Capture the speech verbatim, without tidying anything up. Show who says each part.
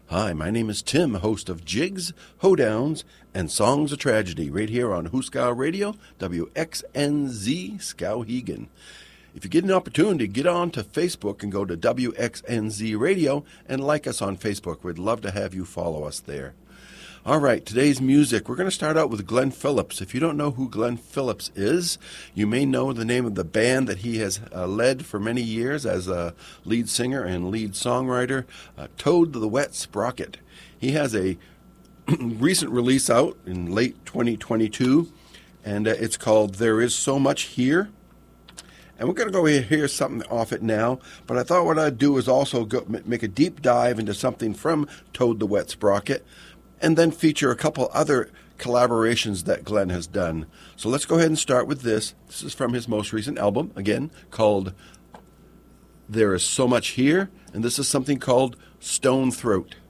Speaker 1: Hi, my name is Tim, host of Jigs, Hoedowns, and Songs of Tragedy, right here on Hooskow Radio, W X N Z, Skowhegan. If you get an opportunity, get on to Facebook and go to W X N Z Radio and like us on Facebook. We'd love to have you follow us there. All right, today's music, we're going to start out with Glenn Phillips. If you don't know who Glenn Phillips is, you may know the name of the band that he has uh, led for many years as a lead singer and lead songwriter, uh, Toad the Wet Sprocket. He has a recent release out in late twenty twenty-two, and uh, it's called There Is So Much Here. And we're going to go hear something off it now, but I thought what I'd do is also go, make a deep dive into something from Toad the Wet Sprocket, and then feature a couple other collaborations that Glenn has done. So let's go ahead and start with this. This is from his most recent album, again, called There Is So Much Here, and this is something called Stone Throat.